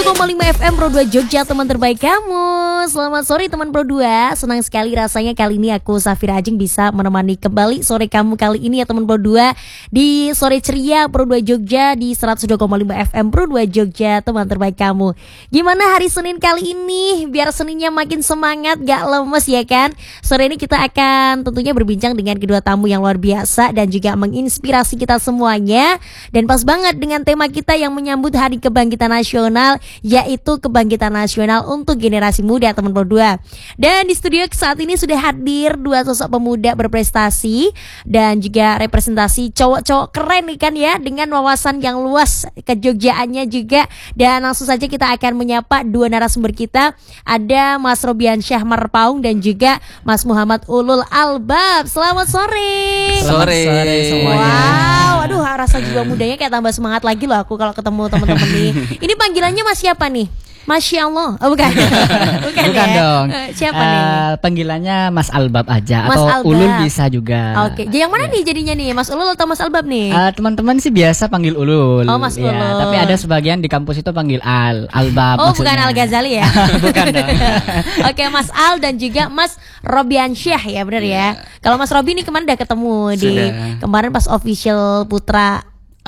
107,5 FM Pro 2 Jogja, teman terbaik kamu. Selamat sore teman Pro 2. Senang sekali rasanya kali ini aku Safira Ajeng bisa menemani kembali sore kamu kali ini ya teman Pro 2 di Sore Ceria Pro 2 Jogja di 102,5 FM Pro 2 Jogja, teman terbaik kamu. Gimana hari Senin kali ini? Biar Seninnya makin semangat, gak lemes ya kan? Sore ini kita akan tentunya berbincang dengan kedua tamu yang luar biasa dan juga menginspirasi kita semuanya. Dan pas banget dengan tema kita yang menyambut Hari Kebangkitan Nasional, yaitu kebangkitan nasional untuk generasi muda teman Pro 2. Dan di studio saat ini sudah hadir dua sosok pemuda berprestasi dan juga representasi cowok-cowok keren nih kan ya, dengan wawasan yang luas kejogjaannya juga. Dan langsung saja kita akan menyapa dua narasumber kita. Ada Mas Robiansyah Marpaung dan juga Mas Muhammad Ulul Albab. Selamat sore. Selamat sore semuanya. Wow, aduh rasa jiwa mudanya kayak tambah semangat lagi loh aku kalau ketemu teman-teman nih. Ini panggilannya Mas siapa nih? Masya Allah. Oh bukan. bukan ya? Dong. Siapa nih? Panggilannya Mas Albab aja. Mas atau Albab. Ulul bisa juga. Oke. Jadi yang mana nih jadinya nih? Mas Ulul atau Mas Albab nih? Teman-teman sih biasa panggil Ulul. Oh, Mas Ulul. Tapi ada sebagian di kampus itu panggil Albab. Oh maksudnya. bukan Al-Ghazali ya? Bukan dong. Oke, Mas Al dan juga Mas Robiansyah ya, benar ya. Kalau Mas Robi nih kemarin udah ketemu di kemarin pas official Putra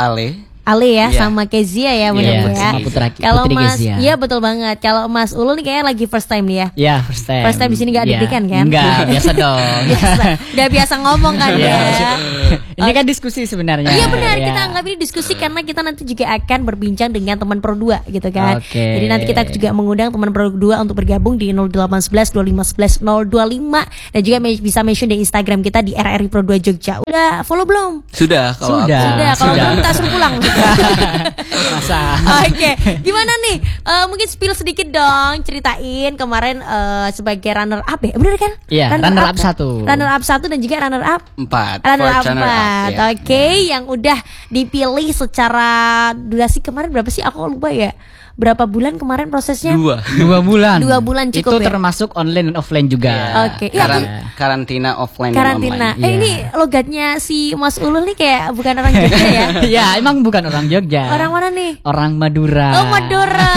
Ale ya, sama Kezia ya, benar ya. Sama Kalau Putri Mas, Kezia. iya betul banget. Kalau Mas Ulul nih kayaknya lagi first time nih ya. Iya, first time. First time di sini nggak deg-degan kan? Enggak, biasa dong. Biasa, udah biasa ngomong kan ya. Ini kan diskusi sebenarnya. Iya benar, Ya. kita anggap ini diskusi karena kita nanti juga akan berbincang dengan teman Pro 2 gitu kan. Oke. Jadi nanti kita juga mengundang teman Pro 2 untuk bergabung di 0811 2511 025 dan juga bisa mention di Instagram kita di RRI Pro 2 Jogja. Udah follow belum? Sudah, kalau Sudah. aku. Sudah, kalau belum kita suruh pulang. Masa. Oke, gimana nih? Mungkin spill sedikit dong, ceritain kemarin sebagai runner up ya, bener kan? Iya, runner up 1. Runner up 1 dan juga runner up 4. Runner up 4. Ya. Oke, yang udah dipilih secara durasi kemarin berapa sih? Aku lupa ya. Berapa bulan kemarin prosesnya? 2 bulan. 2 bulan cukup Itu ya? termasuk online dan offline juga. Oke. Iya, Karantina offline karantina. dan online. Ini logatnya si Mas Ulul nih kayak bukan orang Jogja ya? Ya, emang bukan orang Jogja. Orang mana nih? Orang Madura. Oh, Madura.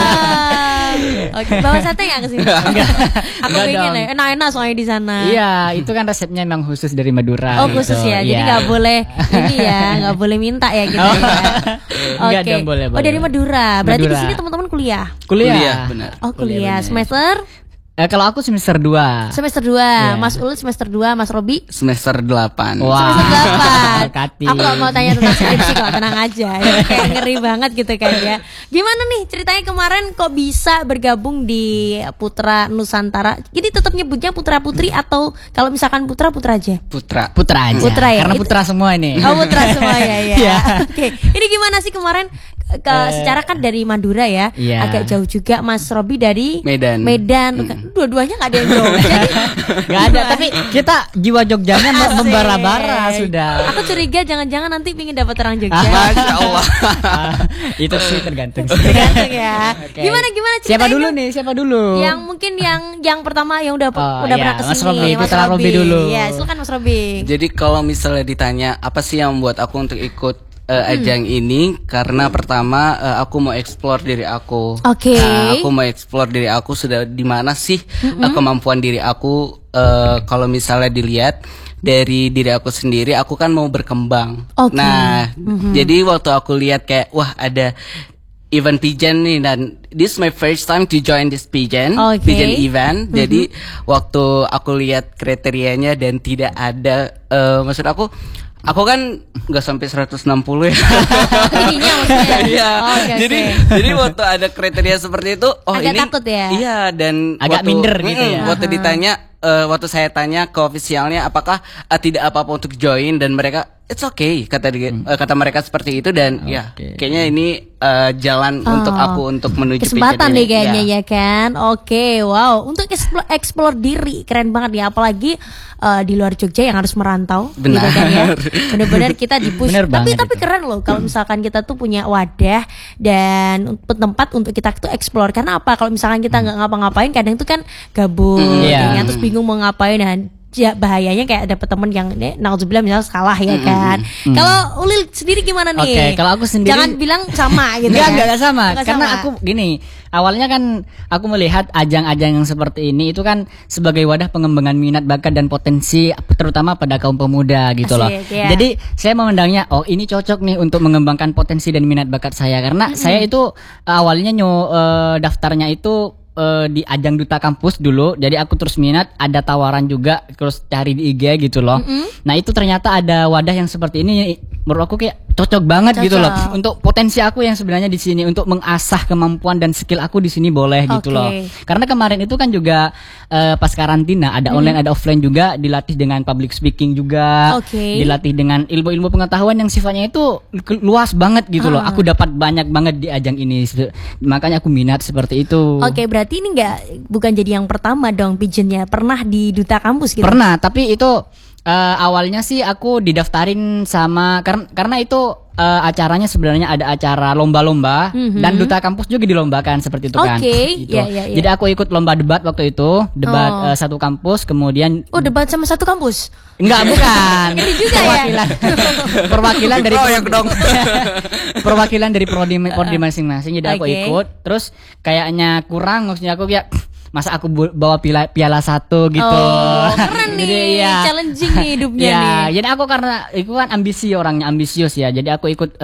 Oke, bawa sate nggak ke sini? Aku Enggak pengen dong. ya, enak-enak soalnya di sana. Iya, itu kan resepnya memang khusus dari Madura. Oh khusus gitu. ya, jadi Iya. nggak boleh ini ya, nggak boleh minta ya gitu ya. Enggak Oke. dong, boleh, Oh dari Madura, berarti di Madura. sini teman-teman kuliah. Kuliah. benar. Oh kuliah, bener. semester Kalau aku semester 2. semester 2, Iya. Mas Ulul semester 2, Mas Robi Semester 8. Wah. semester 8. Kati. Aku gak mau tanya tentang skripsi kok, tenang aja. Ya, kayak ngeri banget gitu kan ya. Gimana nih ceritanya kemarin kok bisa bergabung di Putra Nusantara? Jadi tetap nyebutnya Putra Putri atau kalau misalkan Putra aja? Putra. Putra aja. Putra ya? Karena Itu- putra semua ini. Oh Putra semua ya. Iya. Oke. Ini gimana sih kemarin secara kan dari Madura ya, Iya. agak jauh juga. Mas Robi dari Medan. Dua-duanya nggak ada yang jauh. Jadi Enggak ada, tapi kita jiwa Jogjanya membara-bara Asik. sudah. Aku curiga jangan-jangan nanti pingin dapat orang Jogja. Masya Allah. Itu sih tergantung. Tergantung ya. Oke. Gimana ceritanya? Siapa dulu nih? Siapa dulu? Yang mungkin yang pertama yang udah Oh, pernah iya, kesini. Mas Robi, Putra Robi dulu. Ya, silakan Mas Robi. Jadi kalau misalnya ditanya apa sih yang membuat aku untuk ikut ajang ini, karena pertama aku mau explore diri aku. Oke. Aku mau explore diri aku sudah di mana sih kemampuan diri aku. Kalau misalnya dilihat dari diri aku sendiri, aku kan mau berkembang. Oke. Nah, jadi waktu aku lihat kayak wah ada event pageant nih, dan this my first time to join this pageant, Oke. pageant event. Jadi waktu aku lihat kriterianya dan tidak ada, maksud aku kan nggak sampai 160 ya. Tingginya maksudnya. Iya. Oh, oke, Jadi waktu ada kriteria seperti itu, oh Agak ini takut ya? Iya, dan Agak minder gitu ya. Waktu ditanya, waktu saya tanya ke ofisialnya apakah tidak apa-apa untuk join, dan mereka it's okay kata mereka seperti itu, dan ya Oke. kayaknya ini jalan untuk aku untuk menuju kesempatan pageant deh ini. kayaknya Ya. ya kan. Oke, wow. Untuk explore diri keren banget ya, apalagi di luar Jogja yang harus merantau gitu Benar. kan ya. Bener-bener kita di-push. Bener banget Tapi itu. keren loh kalau misalkan kita tuh punya wadah dan tempat untuk kita tuh explore. Karena apa? Kalau misalkan kita nggak ngapa-ngapain, kadang tuh kan gabut, Iya. ya kan? Terus bingung mau ngapain. Dan bahayanya kayak dapet temen yang naudzubillah misalnya salah ya kan. Kalau Ulil sendiri gimana nih? Oke, kalau aku sendiri jangan bilang sama gitu. Enggak sama. Nggak Karena sama. aku gini, awalnya kan aku melihat ajang-ajang yang seperti ini itu kan sebagai wadah pengembangan minat bakat dan potensi terutama pada kaum pemuda gitu loh. Asik, ya. Jadi saya memandangnya ini cocok nih untuk mengembangkan potensi dan minat bakat saya karena saya itu awalnya daftarnya itu di ajang duta kampus dulu, jadi aku terus minat, ada tawaran juga, terus cari di IG gitu loh. Nah itu ternyata ada wadah yang seperti ini, menurut aku kayak cocok banget gitu loh, untuk potensi aku yang sebenarnya di sini untuk mengasah kemampuan dan skill aku di sini boleh gitu loh. Karena kemarin itu kan juga pas karantina ada online ada offline juga, dilatih dengan public speaking juga, dilatih dengan ilmu-ilmu pengetahuan yang sifatnya itu luas banget gitu loh. Aku dapat banyak banget di ajang ini, makanya aku minat seperti itu. Oke, berarti ini bukan jadi yang pertama dong pigeonnya, pernah di duta kampus gitu? Pernah, tapi itu awalnya sih aku didaftarin sama karena itu acaranya sebenarnya ada acara lomba-lomba dan duta kampus juga dilombakan seperti itu kan. Gitu. Ya. Jadi aku ikut lomba debat waktu itu, debat satu kampus, kemudian debat sama satu kampus? Enggak, bukan. Ini juga perwakilan. Perwakilan dari dong. perwakilan dari prodi masing-masing. Jadi aku ikut, terus kayaknya kurang, maksudnya aku kayak masa aku bawa piala satu gitu. Keren nih, challenging nih hidupnya nih. Jadi aku karena itu kan orangnya ambisius ya. Jadi aku ikut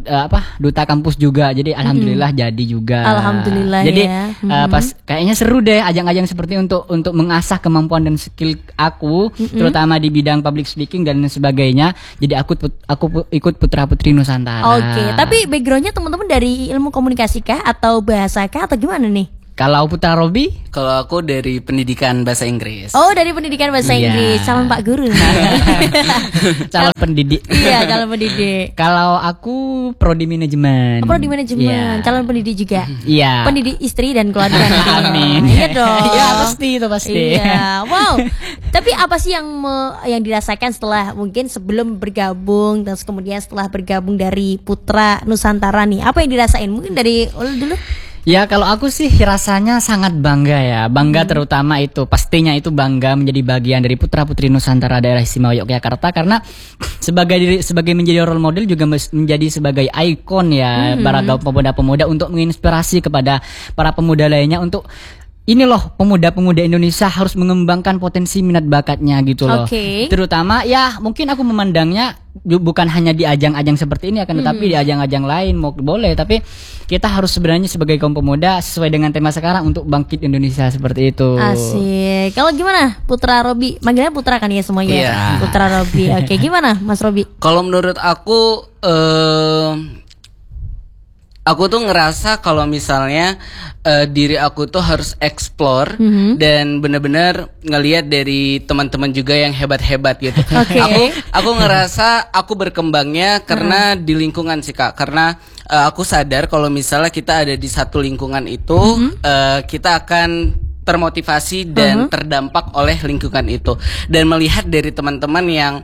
duta kampus juga. Jadi alhamdulillah jadi juga. Alhamdulillah. Jadi ya. pas kayaknya seru deh ajang-ajang seperti untuk mengasah kemampuan dan skill aku, terutama di bidang public speaking dan sebagainya. Jadi aku ikut Putra Putri Nusantara. Tapi backgroundnya teman-teman dari ilmu komunikasi kah atau bahasa kah atau gimana nih? Kalau Putra Robi? Kalau aku dari pendidikan bahasa Inggris. Dari pendidikan bahasa Inggris, calon Pak Guru. Calon pendidik. Iya, calon pendidik. Kalau aku prodi manajemen. Prodi manajemen, calon pendidik juga. Iya. Pendidik istri dan keluarga. Amin. Iya dong. Iya pasti. Iya. Wow. Tapi apa sih yang dirasakan setelah mungkin sebelum bergabung dan kemudian setelah bergabung dari Putra Nusantara nih? Apa yang dirasain? Mungkin dari Ulil dulu. Ya kalau aku sih rasanya sangat bangga ya. Bangga terutama itu pastinya itu bangga menjadi bagian dari Putra Putri Nusantara Daerah Istimewa Yogyakarta karena sebagai menjadi role model juga menjadi sebagai ikon ya para pemuda-pemuda untuk menginspirasi kepada para pemuda lainnya untuk ini loh pemuda-pemuda Indonesia harus mengembangkan potensi minat bakatnya gitu loh. Terutama ya mungkin aku memandangnya bukan hanya di ajang-ajang seperti ini akan tetapi di ajang-ajang lain boleh, tapi kita harus sebenarnya sebagai kaum pemuda sesuai dengan tema sekarang untuk bangkit Indonesia seperti itu. Asik. Kalau gimana Putra Robi? Manggilnya Putra kan ya semuanya? Iya. Putra Robi. Oke, gimana Mas Robi? Kalau menurut aku tuh ngerasa kalau misalnya diri aku tuh harus explore dan benar-benar ngelihat dari teman-teman juga yang hebat-hebat gitu. Aku ngerasa aku berkembangnya karena di lingkungan sih Kak. Karena aku sadar kalau misalnya kita ada di satu lingkungan itu kita akan termotivasi dan terdampak oleh lingkungan itu dan melihat dari teman-teman yang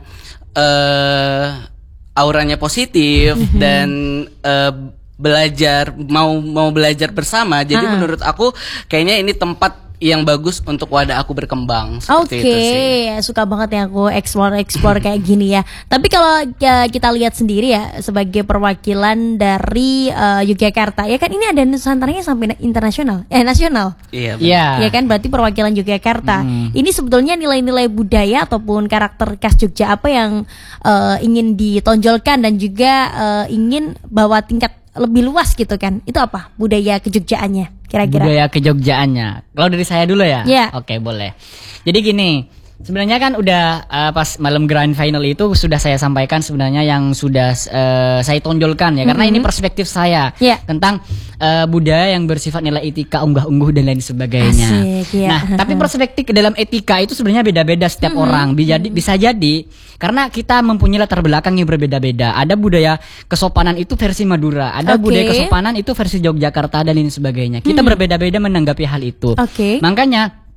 auranya positif dan belajar mau belajar bersama. Jadi menurut aku kayaknya ini tempat yang bagus untuk wadah aku berkembang seperti itu sih. Suka banget ya aku explore kayak gini ya. Tapi kalau kita lihat sendiri ya sebagai perwakilan dari Yogyakarta ya kan ini ada Nusantaranya sampai internasional nasional. Iya. Ya kan berarti perwakilan Yogyakarta. Ini sebetulnya nilai-nilai budaya ataupun karakter khas Jogja apa yang ingin ditonjolkan dan juga ingin bawa tingkat lebih luas gitu kan. Itu apa budaya kejogjaannya kira-kira? Budaya kejogjaannya. Kalau dari saya dulu ya? Yeah. Oke, boleh. Jadi gini, sebenarnya kan udah pas malam grand final itu sudah saya sampaikan sebenarnya yang sudah saya tonjolkan ya karena ini perspektif saya tentang budaya yang bersifat nilai etika, unggah-ungguh dan lain sebagainya. Asik, Nah, tapi perspektif dalam etika itu sebenarnya beda-beda setiap orang. Bisa jadi karena kita mempunyai latar belakang yang berbeda-beda. Ada budaya kesopanan itu versi Madura, ada budaya kesopanan itu versi Yogyakarta dan lain sebagainya. Kita berbeda-beda menanggapi hal itu. Makanya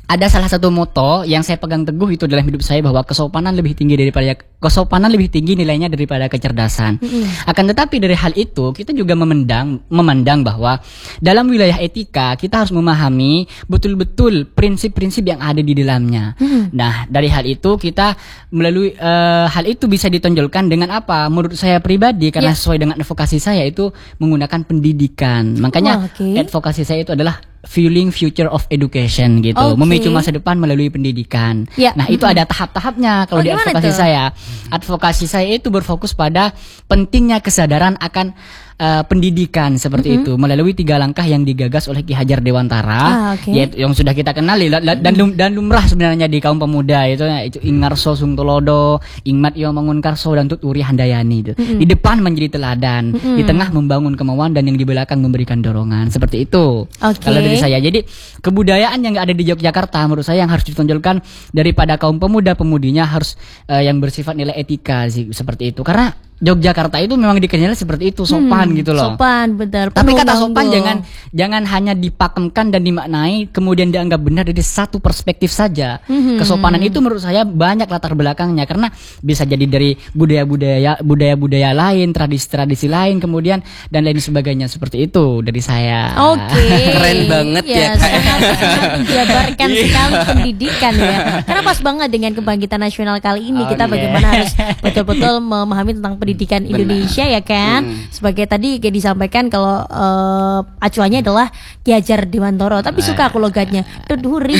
ada salah satu moto yang saya pegang teguh itu dalam hidup saya, bahwa kesopanan lebih tinggi nilainya daripada kecerdasan. Akan tetapi dari hal itu kita juga memandang bahwa dalam wilayah etika kita harus memahami betul-betul prinsip-prinsip yang ada di dalamnya. Nah, dari hal itu kita melalui hal itu bisa ditonjolkan dengan apa? Menurut saya pribadi, karena sesuai dengan advokasi saya itu menggunakan pendidikan. Makanya advokasi saya itu adalah fueling future of education gitu, memicu masa depan melalui pendidikan. Nah, itu ada tahap-tahapnya kalau di advokasi saya. Advokasi saya itu berfokus pada pentingnya kesadaran akan pendidikan seperti itu melalui 3 langkah yang digagas oleh Ki Hajar Dewantara, yaitu yang sudah kita kenali dan lumrah sebenarnya di kaum pemuda itu Ingarso Sungtolodo, Ingmat Iyo Mangunkarso, dan Tuturi Handayani itu. Di depan menjadi teladan, di tengah membangun kemauan, dan yang di belakang memberikan dorongan, seperti itu. Kalau dari saya, jadi kebudayaan yang ada di Yogyakarta menurut saya yang harus ditonjolkan daripada kaum pemuda-pemudinya harus yang bersifat nilai etika sih, seperti itu. Karena Yogyakarta itu memang dikenal seperti itu, sopan gitu loh. Sopan, benar. Tapi kata sopan jangan hanya dipakemkan dan dimaknai kemudian dianggap benar dari satu perspektif saja. Kesopanan itu menurut saya banyak latar belakangnya, karena bisa jadi dari budaya-budaya lain, tradisi-tradisi lain, kemudian dan lain sebagainya, seperti itu dari saya. Keren banget ya. Sangat dijabarkan sekali pendidikan ya. Karena pas banget dengan kebangkitan nasional kali ini, kita bagaimana harus betul-betul memahami tentang pendidikan Indonesia ya kan. Sebagai tadi kayak disampaikan kalau acuannya adalah Ki Hajar Dewantara, tapi suka aku logatnya Tuturi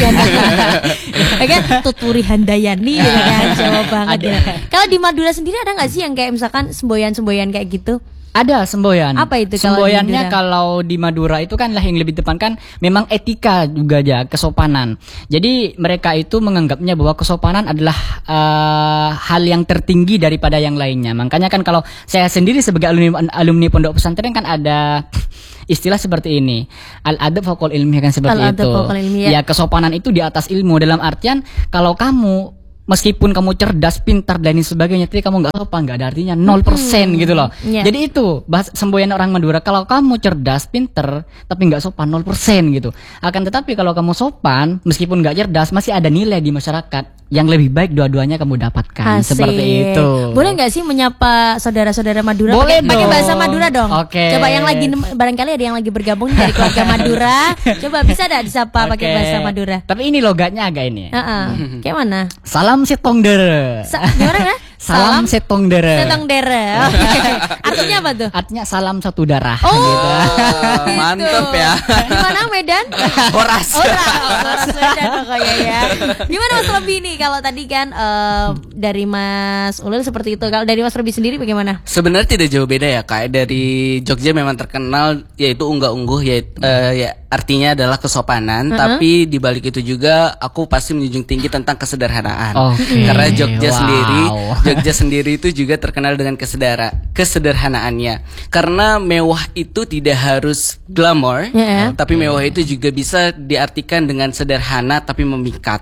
Tuturi Handayani ya kan, Jawa banget ya. Kalau di Madura sendiri ada nggak sih yang kayak misalkan semboyan-semboyan kayak gitu? Ada semboyan. Apa itu? Semboyannya kalau di Madura itu kan lah yang lebih tekankan memang etika juga aja, kesopanan. Jadi mereka itu menganggapnya bahwa kesopanan adalah hal yang tertinggi daripada yang lainnya. Makanya kan kalau saya sendiri sebagai alumni pondok pesantren kan ada istilah seperti ini, al-adab fawqal ilmi, kan seperti itu. Ya, kesopanan itu di atas ilmu, dalam artian kalau kamu meskipun kamu cerdas, pintar dan lain sebagainya, tapi kamu nggak sopan, nggak ada artinya, 0% gitu loh. Jadi itu semboyan orang Madura, kalau kamu cerdas, pintar, tapi nggak sopan, 0% gitu. Akan tetapi kalau kamu sopan, meskipun nggak cerdas, masih ada nilai di masyarakat yang lebih baik, dua-duanya kamu dapatkan. Seperti itu. Boleh nggak sih menyapa saudara-saudara Madura? Boleh pakai bahasa Madura dong. Coba yang lagi barangkali ada yang lagi bergabung dari keluarga Madura, coba bisa dah disapa pakai bahasa Madura. Tapi ini logatnya agak ini. Kayak mana? Salam setong dere. Gimana ya? Salam setong dere. Setong dere. Artinya apa tuh? Artinya salam satu darah. Gitu. Mantep ya. Di mana, Medan? Oras Medan pokoknya ya. Gimana Mas Robi nih? Kalau tadi kan dari Mas Ulil seperti itu. Kalau dari Mas Robi sendiri bagaimana? Sebenarnya tidak jauh beda ya, Kak. Dari Jogja memang terkenal yaitu unggah-ungguh, ya artinya adalah kesopanan. Tapi di balik itu juga aku pasti menjunjung tinggi tentang kesederhanaan. Karena Jogja sendiri itu juga terkenal dengan kesederhanaannya. Karena mewah itu tidak harus glamor, tapi mewah itu juga bisa diartikan dengan sederhana tapi memikat.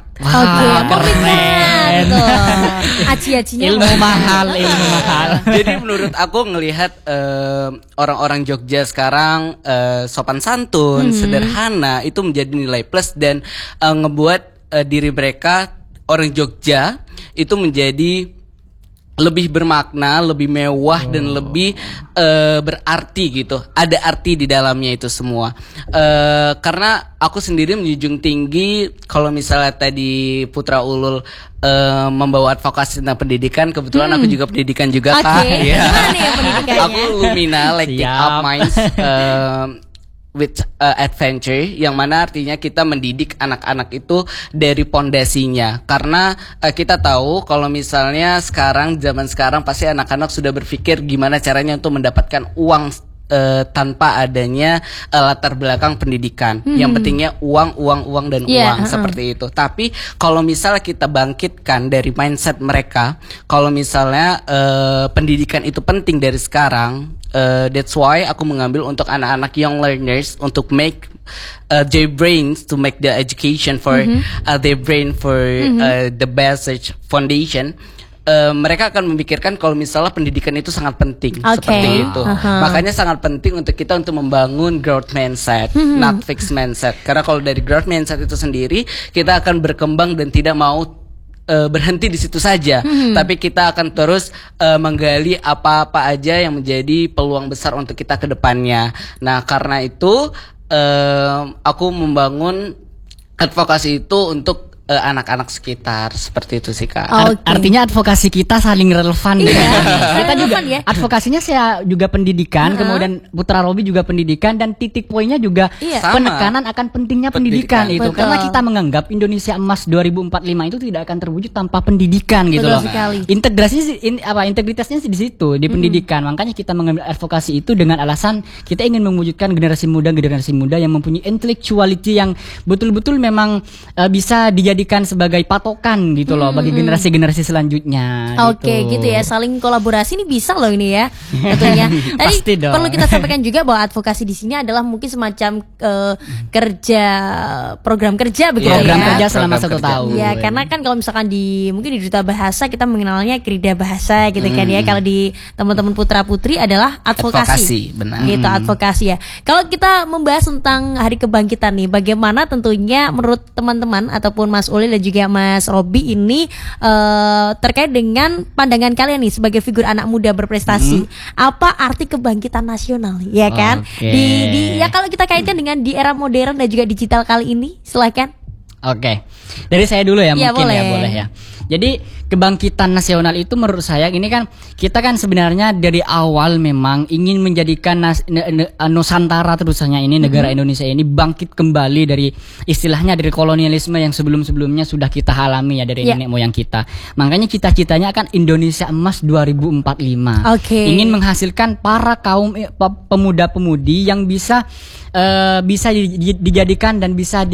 Keren tuh. Aci-acinya ilmu mahal. Jadi menurut aku ngelihat orang-orang Jogja sekarang sopan santun, sederhana itu menjadi nilai plus dan ngebuat diri mereka orang Jogja itu menjadi lebih bermakna, lebih mewah dan lebih berarti gitu. Ada arti di dalamnya itu semua. Karena aku sendiri menjunjung tinggi kalau misalnya tadi Putra Ulul membawa advokasi tentang pendidikan, kebetulan aku juga pendidikan juga Kak. Gimana nih pendidikannya? Aku Lumina Lactic Up Minds with adventure, yang mana artinya kita mendidik anak-anak itu dari pondasinya. Karena kita tahu kalau misalnya zaman sekarang pasti anak-anak sudah berpikir gimana caranya untuk mendapatkan uang tanpa adanya latar belakang pendidikan. Yang pentingnya uang dan uang seperti itu. Tapi kalau misalnya kita bangkitkan dari mindset mereka, kalau misalnya pendidikan itu penting dari sekarang, that's why aku mengambil untuk anak-anak young learners untuk make their brains to make the education for their brain for the best foundation. mereka akan memikirkan kalau misalnya pendidikan itu sangat penting, seperti itu. Makanya sangat penting untuk kita untuk membangun growth mindset, not fixed mindset. Karena kalau dari growth mindset itu sendiri, kita akan berkembang dan tidak mau berhenti di situ saja, tapi kita akan terus menggali apa-apa aja yang menjadi peluang besar untuk kita ke depannya. Nah, karena itu aku membangun advokasi itu untuk anak-anak sekitar, seperti itu sih Kak. Artinya advokasi kita saling relevan. Kita juga ya. advokasinya saya juga pendidikan, kemudian Putra Robi juga pendidikan, dan titik poinnya juga penekanan akan pentingnya pendidikan itu. Betul. Karena kita menganggap Indonesia Emas 2045 itu tidak akan terwujud tanpa pendidikan gitu loh. Integritasnya di situ, di pendidikan. Makanya kita mengambil advokasi itu dengan alasan kita ingin mewujudkan generasi muda yang mempunyai intellectuality yang betul-betul memang bisa dijadikan sebagai patokan gitu loh bagi generasi-generasi selanjutnya. Oke, gitu ya, saling kolaborasi ini bisa loh ini ya. Tentunya. Tadi Pasti dong. perlu kita sampaikan juga bahwa advokasi di sini adalah mungkin semacam program kerja begitu Program ya. kerja selama 1 tahun. Ya, karena kan kalau misalkan mungkin di Duta Bahasa kita mengenalnya Krida Bahasa gitu kan ya. Kalau di teman-teman putra putri adalah advokasi. Benar. Gitu, advokasi ya. Kalau kita membahas tentang Hari Kebangkitan nih, bagaimana tentunya menurut teman-teman ataupun Mas Uli dan juga Mas Robi ini terkait dengan pandangan kalian nih sebagai figur anak muda berprestasi. Apa arti kebangkitan nasional, ya kan? Ya kalau kita kaitkan dengan di era modern dan juga digital kali ini, silakan. Oke. Dari saya dulu ya, mungkin boleh. boleh ya. Jadi kebangkitan nasional itu menurut saya ini kan kita kan sebenarnya dari awal memang ingin menjadikan Nusantara terusannya ini negara Indonesia ini bangkit kembali dari istilahnya dari kolonialisme yang sebelum-sebelumnya sudah kita alami ya dari nenek moyang kita. Makanya cita-citanya akan Indonesia Emas 2045. Ingin menghasilkan para kaum pemuda-pemudi yang bisa dijadikan dan bisa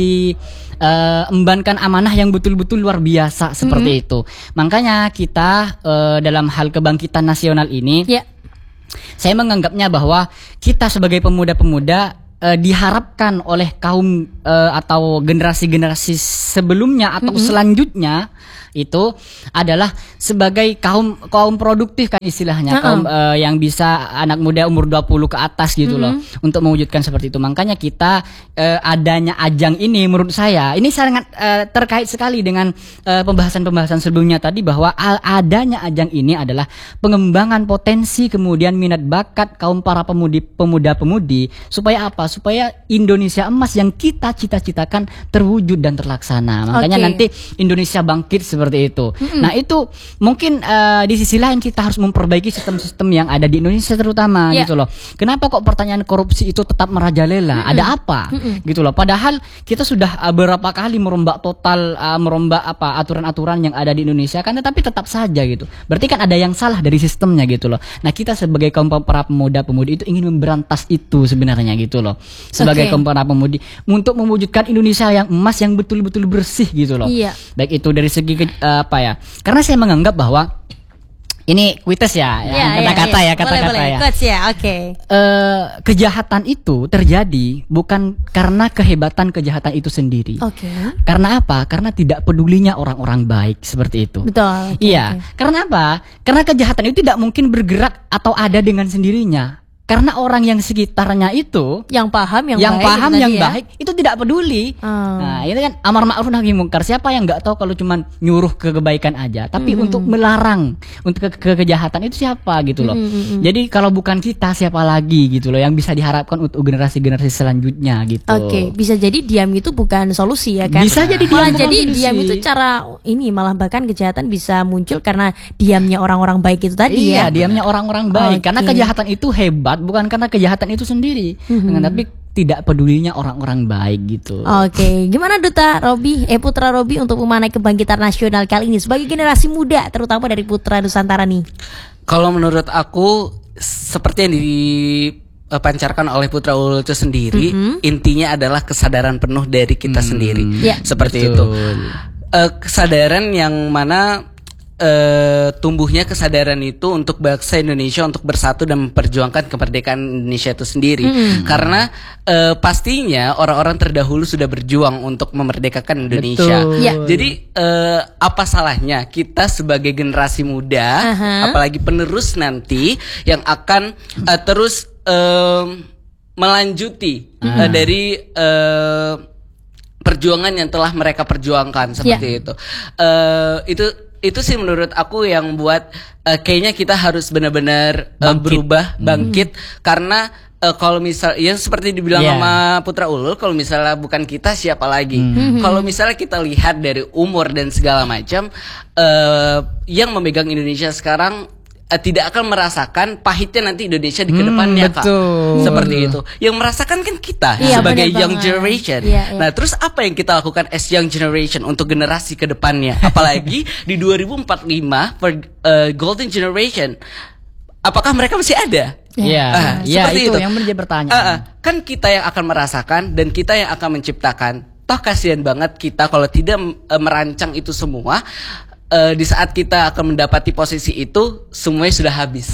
embankan amanah yang betul-betul luar biasa seperti itu. Makanya kita dalam hal kebangkitan nasional ini, saya menganggapnya bahwa kita sebagai pemuda-pemuda diharapkan oleh kaum atau generasi-generasi sebelumnya atau selanjutnya itu adalah sebagai kaum produktif kan istilahnya, kaum yang bisa anak muda umur 20 ke atas gitu loh, untuk mewujudkan seperti itu. Makanya kita adanya ajang ini menurut saya ini sangat terkait sekali dengan pembahasan sebelumnya tadi, bahwa adanya ajang ini adalah pengembangan potensi kemudian minat bakat kaum para pemuda-pemudi supaya apa? Supaya Indonesia Emas yang kita cita-citakan terwujud dan terlaksana. Makanya nanti Indonesia bangkit seperti itu. Nah itu mungkin di sisi lain kita harus memperbaiki sistem-sistem yang ada di Indonesia terutama gitu loh. Kenapa kok pertanyaan korupsi itu tetap merajalela? Ada apa? Gitu loh. Padahal kita sudah beberapa kali merombak aturan-aturan yang ada di Indonesia kan, tetapi tetap saja gitu. Berarti kan ada yang salah dari sistemnya gitu loh. Nah kita sebagai kaum para pemuda-pemudi itu ingin memberantas itu sebenarnya gitu loh. Sebagai kaum para pemudi untuk mewujudkan Indonesia yang emas yang betul-betul bersih gitu loh. Baik itu dari segi karena saya menganggap bahwa ini kuites kata-kata ya. Kejahatan itu terjadi bukan karena kehebatan kejahatan itu sendiri. Karena apa? Karena tidak pedulinya orang-orang baik seperti itu. Betul. Karena apa? Karena kejahatan itu tidak mungkin bergerak atau ada dengan sendirinya. Karena orang yang sekitarnya itu yang paham baik itu tidak peduli. Nah, itu kan amar ma'ruf nahi mungkar. Siapa yang nggak tahu kalau cuma nyuruh ke kebaikan aja, tapi untuk melarang untuk ke kejahatan itu siapa gitu loh. Jadi kalau bukan kita siapa lagi gitu loh yang bisa diharapkan untuk generasi-generasi selanjutnya gitu. Bisa jadi diam itu bukan solusi ya kan? Bisa jadi diam itu cara ini malah bahkan kejahatan bisa muncul karena diamnya orang-orang baik itu tadi ya. Diamnya orang-orang baik. Karena kejahatan itu hebat bukan karena kejahatan itu sendiri, tapi tidak pedulinya orang-orang baik gitu. Gimana Duta Robi, Putra Robi untuk memaknai kebangkitan nasional kali ini sebagai generasi muda terutama dari Putra Nusantara nih? Kalau menurut aku seperti yang dipancarkan oleh Putra Ulu itu sendiri, intinya adalah kesadaran penuh dari kita sendiri. Seperti itu. Kesadaran yang mana tumbuhnya kesadaran itu untuk bangsa Indonesia untuk bersatu dan memperjuangkan kemerdekaan Indonesia itu sendiri. Karena pastinya orang-orang terdahulu sudah berjuang untuk memerdekakan Indonesia. Ya. Jadi apa salahnya kita sebagai generasi muda, apalagi penerus nanti yang akan terus melanjuti dari perjuangan yang telah mereka perjuangkan seperti itu. Itu sih menurut aku yang buat kayaknya kita harus benar-benar berubah, bangkit karena kalau misal ya seperti dibilang sama Putra Ulul, kalau misalnya bukan kita siapa lagi? Kalau misalnya kita lihat dari umur dan segala macam, yang memegang Indonesia sekarang tidak akan merasakan pahitnya nanti Indonesia di kedepannya, Kak. Seperti itu. Yang merasakan kan kita sebagai young generation. Nah, terus apa yang kita lakukan as young generation untuk generasi kedepannya? Apalagi di 2045 for golden generation. Apakah mereka masih ada? Seperti itu yang menjadi pertanyaan. Kan kita yang akan merasakan dan kita yang akan menciptakan. Toh kasihan banget kita kalau tidak merancang itu semua. Di saat kita akan mendapati posisi itu semuanya sudah habis.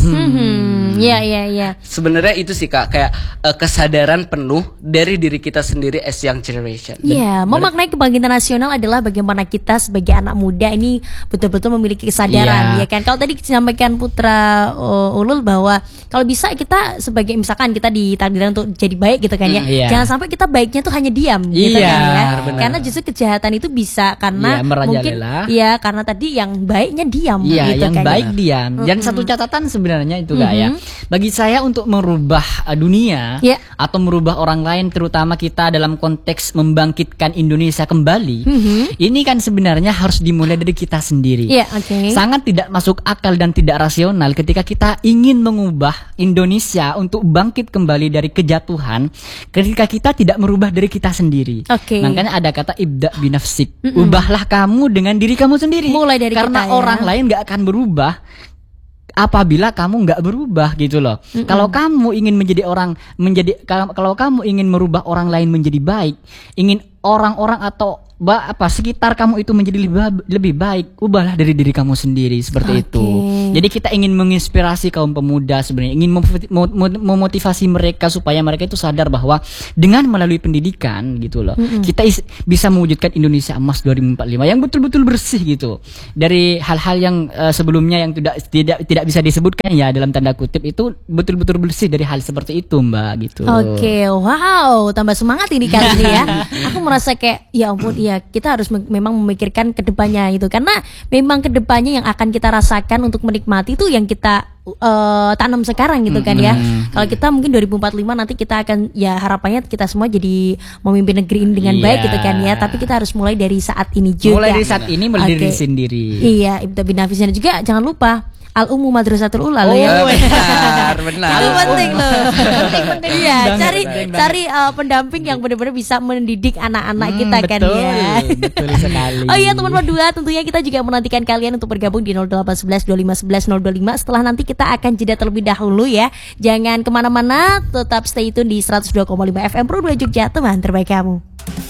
Iya. Sebenarnya itu sih Kak, kayak kesadaran penuh dari diri kita sendiri as young generation. Iya, memaknai kebangkitan nasional adalah bagaimana kita sebagai anak muda ini betul-betul memiliki kesadaran, ya kan? Kalau tadi disampaikan Putra Ulul bahwa kalau bisa kita sebagai misalkan kita ditakdirkan untuk jadi baik gitu kan ya, jangan sampai kita baiknya tuh hanya diam gitu kan ya. Karena justru kejahatan itu bisa karena mungkin karena tadi yang baiknya diam gitu yang kan. baik diam. Dan satu catatan sebenarnya itu Kak ya. Bagi saya untuk merubah dunia atau merubah orang lain, terutama kita dalam konteks membangkitkan Indonesia kembali, ini kan sebenarnya harus dimulai dari kita sendiri. Sangat tidak masuk akal dan tidak rasional ketika kita ingin mengubah Indonesia untuk bangkit kembali dari kejatuhan ketika kita tidak merubah dari kita sendiri. Makanya ada kata ibda binafsik, ubahlah kamu dengan diri kamu sendiri. Mulai dari karena kita, orang lain gak akan berubah apabila kamu nggak berubah gitu loh. Kalau kamu ingin kalau kamu ingin merubah orang lain menjadi baik, ingin orang-orang atau sekitar kamu itu menjadi lebih baik, ubahlah dari diri kamu sendiri seperti itu. Jadi kita ingin menginspirasi kaum pemuda sebenarnya, ingin memotivasi mereka supaya mereka itu sadar bahwa dengan melalui pendidikan gitu loh, kita bisa mewujudkan Indonesia Emas 2045 yang betul-betul bersih gitu. Dari hal-hal yang sebelumnya yang tidak bisa disebutkan ya dalam tanda kutip, itu betul-betul bersih dari hal seperti itu, Mbak, gitu. Wow, tambah semangat ini kali ini ya. Aku merasa kayak ya ampun, ya kita harus memang memikirkan kedepannya itu, karena memang kedepannya yang akan kita rasakan untuk menikmati itu yang kita tanam sekarang gitu kan ya. Kalau kita mungkin 2045 nanti kita akan ya harapannya kita semua jadi memimpin negeri ini dengan baik gitu kan ya. Tapi kita harus mulai dari saat ini juga. Mulai dari saat ini mulai diri sendiri. Iya, ibda binafisnya juga jangan lupa Al-Ummu Madrasatul Ula loh ya. Benar. Itu penting loh. Penting. Iya, cari pendamping yang benar-benar bisa mendidik anak-anak kita kan ya. Betul sekali. Oh iya teman berdua, tentunya kita juga menantikan kalian untuk bergabung di 0811 25 11 025. Setelah nanti kita akan jeda terlebih dahulu ya. Jangan kemana-mana, tetap stay tune di 102,5 FM Pro 2 Jogja, teman terbaik kamu.